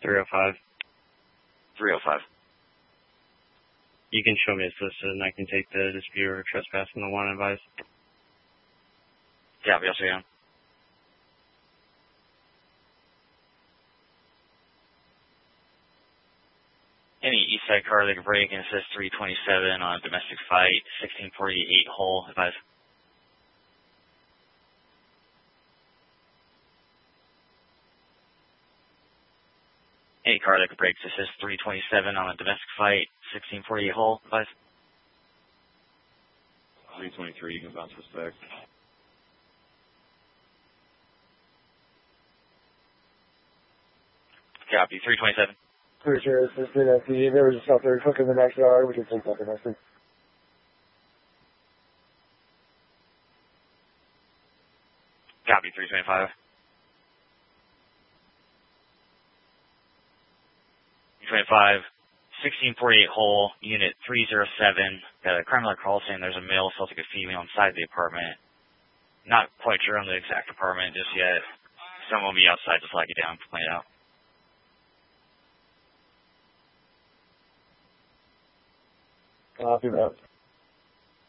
305. 305. You can show me it's listed and I can take the dispute or trespass from the one advice. Yeah, we also am. Any east side car that can break and it says 327 on a domestic fight, 1648 hole, advise. Any car that can break, it says 327 on a domestic fight, 1648 hole, advise. 323, you can bounce respect. Copy, 327. Pretty sure it's just an FD. There was stuff there cooking the next yard. We can take that the next thing. Copy, 325. 325, 1648 hole, unit 307. Got a crime alert call saying there's a male assaulting a female inside the apartment. Not quite sure on the exact apartment just yet. Someone will be outside to flag it down, complain it out. Copy that.